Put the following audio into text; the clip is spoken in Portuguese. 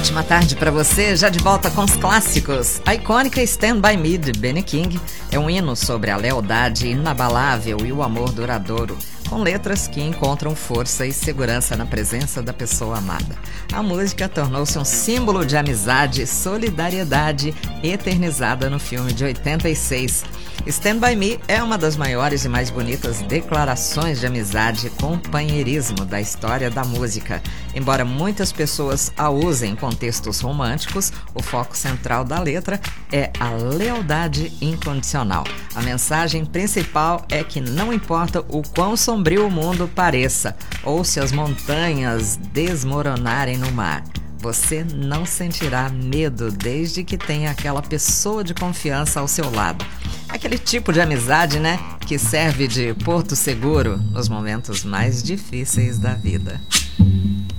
ótima tarde para você, já de volta com os clássicos. A icônica Stand By Me, de Benny King, é um hino sobre a lealdade inabalável e o amor duradouro, com letras que encontram força e segurança na presença da pessoa amada. A música tornou-se um símbolo de amizade e solidariedade eternizada no filme de 86. Stand By Me é uma das maiores e mais bonitas declarações de amizade e companheirismo da história da música. Embora muitas pessoas a usem em contextos românticos, o foco central da letra é a lealdade incondicional. A mensagem principal é que não importa o quão sombrio o mundo pareça, ou se as montanhas desmoronarem no mar, você não sentirá medo desde que tenha aquela pessoa de confiança ao seu lado. Aquele tipo de amizade, né, que serve de porto seguro nos momentos mais difíceis da vida.